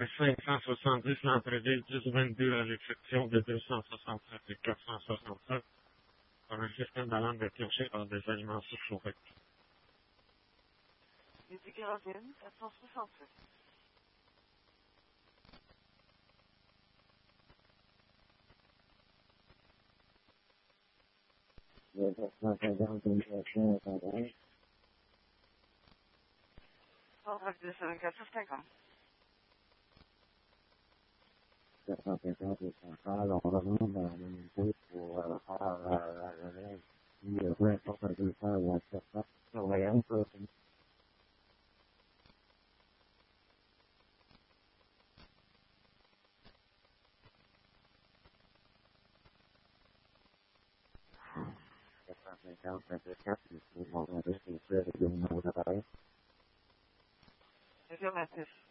570 l'entrée 1022 à l'exception de 267 et 467 par un système d'alarme déclenché par des aliments surchauffés. Midi Kérosène, 467. Le 450 communication est en train. Centrale 274 sur 50. 450 et centrale, on remonte dans la même route pour faire la relève. Puis, peu importe un peu faire ou un certain surveillance, là, c'est 450, 54, il faut remonter, c'est ça, avec le numéro d'appareil. Affirmatif.